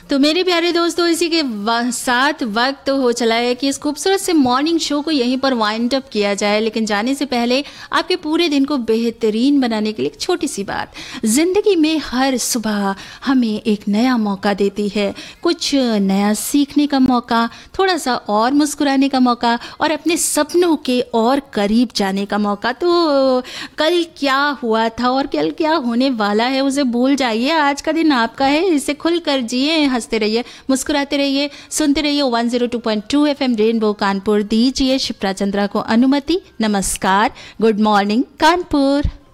तो मेरे प्यारे दोस्तों, इसी के साथ वक्त तो हो चला है कि इस खूबसूरत से मॉर्निंग शो को यहीं पर वाइंड अप किया जाए। लेकिन जाने से पहले आपके पूरे दिन को बेहतरीन बनाने के लिए एक छोटी सी बात। ज़िंदगी में हर सुबह हमें एक नया मौका देती है, कुछ नया सीखने का मौका, थोड़ा सा और मुस्कुराने का मौका और अपने सपनों के और करीब जाने का मौका। तो कल क्या हुआ था और कल क्या होने वाला है उसे भूल जाइए। आज का दिन आपका है, इसे खुल कर जिए, हंसते रहिए, मुस्कुराते रहिए, सुनते रहिए 102.2 FM रेनबो कानपुर। दीजिए शिप्रा चंद्रा को अनुमति। नमस्कार, गुड मॉर्निंग कानपुर।